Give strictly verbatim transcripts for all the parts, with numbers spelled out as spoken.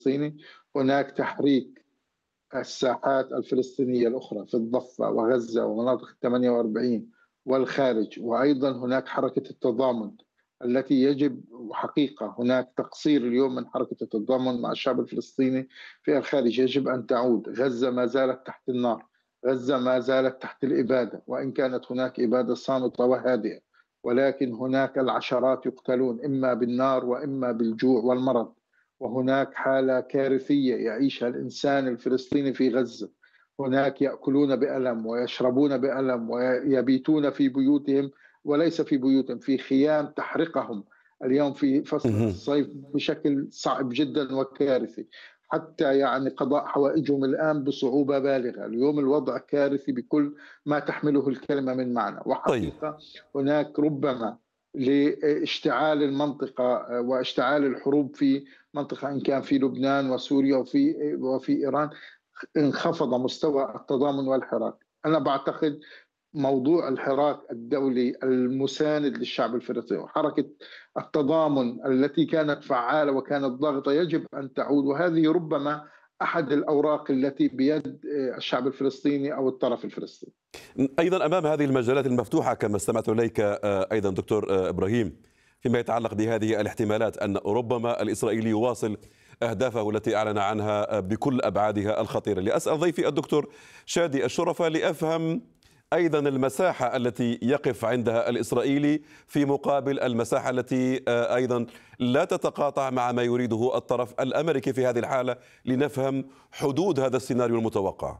الفلسطيني، هناك تحريك الساحات الفلسطينية الأخرى في الضفة وغزة ومناطق الثمانية وأربعين والخارج، وأيضا هناك حركة التضامن التي يجب، وحقيقة هناك تقصير اليوم من حركة التضامن مع الشعب الفلسطيني في الخارج، يجب أن تعود. غزة ما زالت تحت النار، غزة ما زالت تحت الإبادة، وإن كانت هناك إبادة صامتة وهادئة، ولكن هناك العشرات يقتلون إما بالنار وإما بالجوع والمرض. وهناك حالة كارثية يعيشها الإنسان الفلسطيني في غزة. هناك يأكلون بألم ويشربون بألم ويبيتون في بيوتهم، وليس في بيوتهم، في خيام تحرقهم اليوم في فصل اهم. الصيف بشكل صعب جدا وكارثي، حتى يعني قضاء حوائجهم الآن بصعوبة بالغة. اليوم الوضع كارثي بكل ما تحمله الكلمة من معنى. طيب. وحقيقة هناك ربما لاشتعال المنطقة واشتعال الحروب في منطقة، إن كان في لبنان وسوريا وفي وفي إيران، انخفض مستوى التضامن والحراك. أنا بعتقد موضوع الحراك الدولي المساند للشعب الفلسطيني وحركة التضامن التي كانت فعالة وكانت ضاغطة يجب أن تعود، وهذه ربما أحد الأوراق التي بيد الشعب الفلسطيني أو الطرف الفلسطيني. أيضا أمام هذه المجالات المفتوحة كما استمعت إليك آه، أيضا دكتور آه، إبراهيم، فيما يتعلق بهذه الاحتمالات أن ربما الإسرائيلي يواصل أهدافه التي أعلن عنها آه، بكل أبعادها الخطيرة، لأسأل ضيفي الدكتور شادي الشرفة لأفهم أيضا المساحة التي يقف عندها الإسرائيلي في مقابل المساحة التي آه، أيضا لا تتقاطع مع ما يريده الطرف الأمريكي في هذه الحالة، لنفهم حدود هذا السيناريو المتوقع.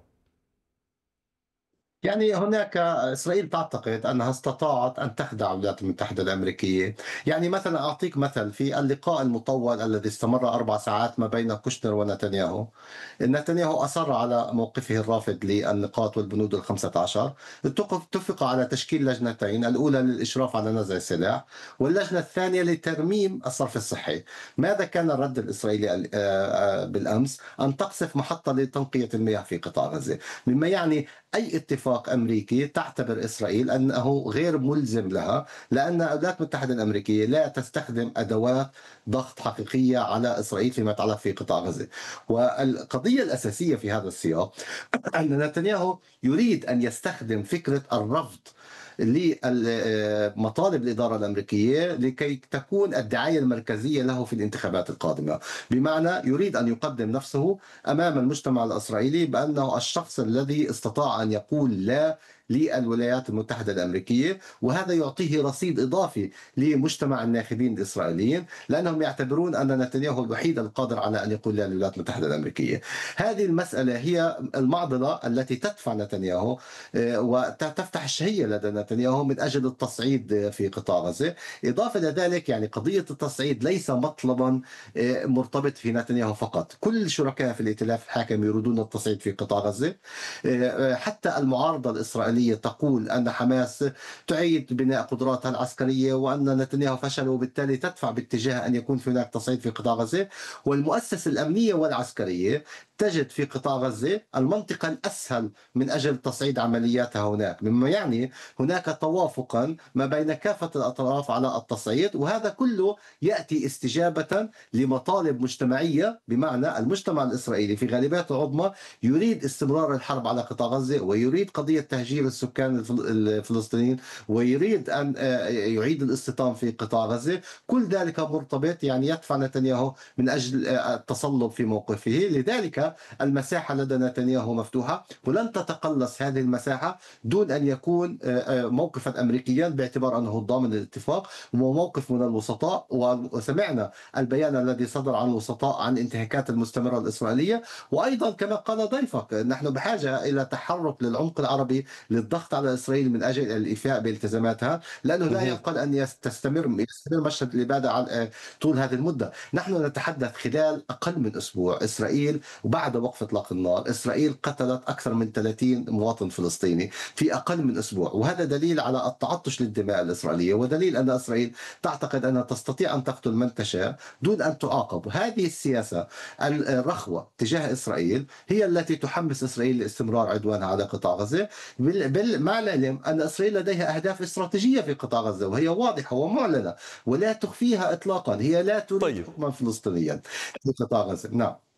يعني هناك إسرائيل تعتقد أنها استطاعت أن تخدع الولايات المتحدة الأمريكية. يعني مثلا أعطيك مثل في اللقاء المطول الذي استمر أربع ساعات ما بين كوشنر ونتنياهو. نتنياهو أصر على موقفه الرافض للنقاط والبنود الخمسة عشر. اتفق اتفق على تشكيل لجنتين، الأولى للإشراف على نزع السلاح واللجنة الثانية لترميم الصرف الصحي. ماذا كان الرد الإسرائيلي ال- آه، آه، بالأمس؟ أن تقصف محطة لتنقية المياه في قطاع غزة، مما يعني أي اتفاق أمريكي تعتبر إسرائيل أنه غير ملزم لها، لأن الولايات المتحدة الأمريكية لا تستخدم أدوات ضغط حقيقية على إسرائيل فيما يتعلق في قطاع غزة. والقضية الأساسية في هذا السياق أن نتنياهو يريد أن يستخدم فكرة الرفض لمطالب الإدارة الأمريكية لكي تكون الدعاية المركزية له في الانتخابات القادمة. بمعنى يريد أن يقدم نفسه أمام المجتمع الإسرائيلي بأنه الشخص الذي استطاع أن يقول لا للولايات المتحدة الأمريكية، وهذا يعطيه رصيد إضافي لمجتمع الناخبين الإسرائيليين، لأنهم يعتبرون أن نتنياهو الوحيد القادر على أن يقول لا للولايات المتحدة الأمريكية. هذه المسألة هي المعضلة التي تدفع نتنياهو آه، وتفتح الشهية لدى نتنياهو من أجل التصعيد في قطاع غزة. إضافة إلى ذلك يعني قضية التصعيد ليس مطلبا آه، مرتبط في نتنياهو فقط، كل شركاء في الائتلاف الحاكم يريدون التصعيد في قطاع غزة. آه، حتى المعارضة الإسرائيلية تقول أن حماس تعيد بناء قدراتها العسكرية وأن نتنياهو فشل، وبالتالي تدفع باتجاه أن يكون هناك تصعيد في قطاع غزة. والمؤسسة الأمنية والعسكرية تجد في قطاع غزة المنطقة الأسهل من أجل تصعيد عملياتها هناك، مما يعني هناك توافقا ما بين كافة الأطراف على التصعيد، وهذا كله يأتي استجابة لمطالب مجتمعية. بمعنى المجتمع الإسرائيلي في غالبيته العظمى يريد استمرار الحرب على قطاع غزة، ويريد قضية تهجير السكان الفل- الفلسطينيين، ويريد أن آه، يعيد الاستيطان في قطاع غزة. كل ذلك مرتبط يعني يدفع نتنياهو من أجل آه، التصلب في موقفه. لذلك المساحة لدى نتنياهو مفتوحة، ولن تتقلص هذه المساحة دون أن يكون آه، آه، موقفا أمريكيا باعتبار أنه ضامن الاتفاق، وموقف من الوسطاء. وسمعنا البيان الذي صدر عن الوسطاء عن الانتهاكات المستمرة الإسرائيلية. وأيضا كما قال ضيفك نحن بحاجة إلى تحرك للعمق العربي للضغط على إسرائيل من أجل الإيفاء بالتزاماتها، لأنه لا مهم. يعقل أن يس- تستمر يستمر مشهد الإبادة على- آه، طول هذه المدة. نحن نتحدث خلال أقل من أسبوع إسرائيل وبعد وقف إطلاق النار إسرائيل قتلت أكثر من ثلاثين مواطن فلسطيني في أقل من أسبوع، وهذا دليل على التعطش للدماء الإسرائيلية، ودليل أن إسرائيل تعتقد أنها تستطيع أن تقتل من تشاء دون أن تعاقب. هذه السياسة الرخوة تجاه إسرائيل هي التي تحمس إسرائيل لاستمرار عدوانها على قطاع غزة، بال... بال... مع العلم أن إسرائيل لديها أهداف استراتيجية في قطاع غزة، وهي واضحة ومعلنة ولا تخفيها إطلاقا. هي لا تريد طيب. حكما فلسطينيا في قطاع غزة. نعم.